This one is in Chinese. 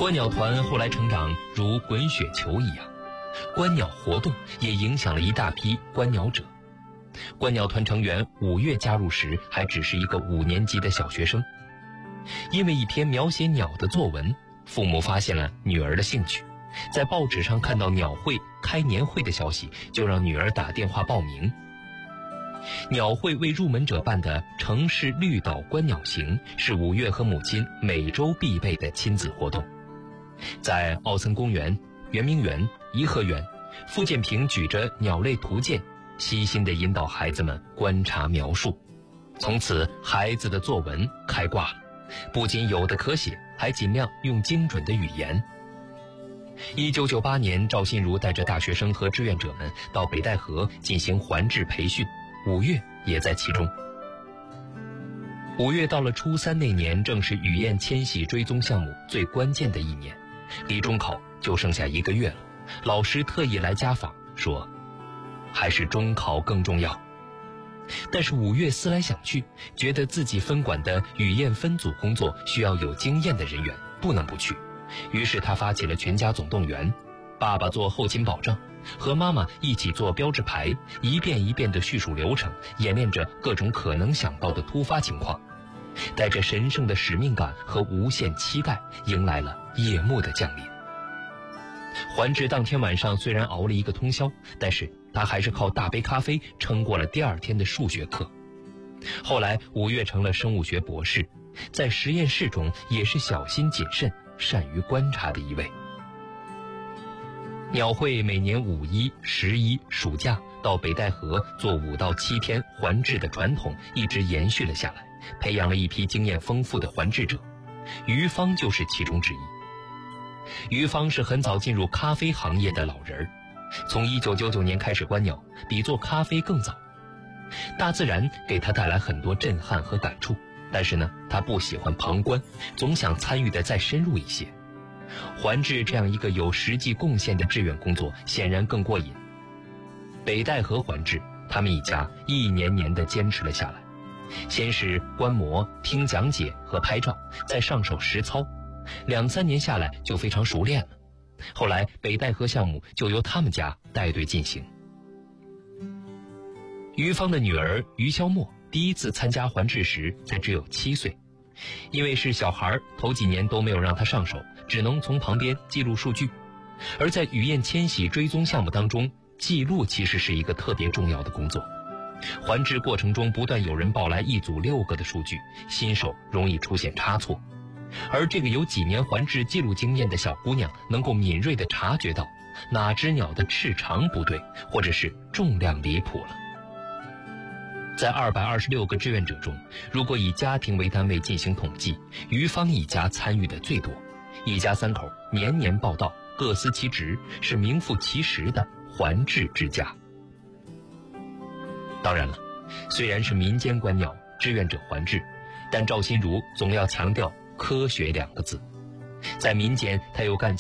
观鸟团后来成长如滚雪球一样，观鸟活动也影响了一大批观鸟者。观鸟团成员5月加入时还只是一个5年级的小学生，因为一篇描写鸟的作文，父母发现了女儿的兴趣，在报纸上看到鸟会开年会的消息，就让女儿打电话报名。鸟会为入门者办的城市绿岛观鸟行是5月和母亲每周必备的亲子活动。在奥森公园、圆明园、颐和园，傅建平举着鸟类图鉴，细心地引导孩子们观察描述。从此，孩子的作文开挂了，不仅有的可写，还尽量用精准的语言。1998年，赵心如带着大学生和志愿者们到北戴河进行环志培训，5月也在其中。5月到了初3那年，正是雨燕迁徙追踪项目最关键的一年，离中考就剩下1个月了。老师特意来家访，说还是中考更重要。但是5月思来想去，觉得自己分管的雨燕分组工作需要有经验的人员，不能不去。于是他发起了全家总动员，爸爸做后勤保障，和妈妈一起做标志牌，一遍一遍地叙述流程，演练着各种可能想到的突发情况，带着神圣的使命感和无限期待，迎来了夜幕的降临。环志当天晚上虽然熬了一个通宵，但是他还是靠大杯咖啡撑过了第2天的数学课。后来5月成了生物学博士，在实验室中也是小心谨慎、善于观察的一位。鸟会每年5一、11暑假到北戴河做5到7天环志的传统一直延续了下来，培养了一批经验丰富的环志者。于芳就是其中之一。于芳是很早进入咖啡行业的老人儿，从1999年开始观鸟，比做咖啡更早。大自然给他带来很多震撼和感触，但是呢，他不喜欢旁观，总想参与的再深入一些。环志这样一个有实际贡献的志愿工作显然更过瘾。北戴河环志，他们一家一年年地坚持了下来。先是观摩、听讲解和拍照，再上手实操，2、3年下来就非常熟练了。后来北戴河项目就由他们家带队进行。于芳的女儿于潇墨第一次参加环志时才只有7岁，因为是小孩，头几年都没有让她上手，只能从旁边记录数据。而在雨燕迁徙追踪项目当中，记录其实是一个特别重要的工作。环志过程中不断有人报来一组6个的数据，新手容易出现差错，而这个有几年环志记录经验的小姑娘能够敏锐地察觉到哪只鸟的翅长不对，或者是重量离谱了。在226个志愿者中，如果以家庭为单位进行统计，于芳一家参与的最多，一家3口年年报到，各司其职，是名副其实的环志之家。当然了，虽然是民间观鸟，志愿者环志，但赵心如总要强调科学2个字。在民间，他又干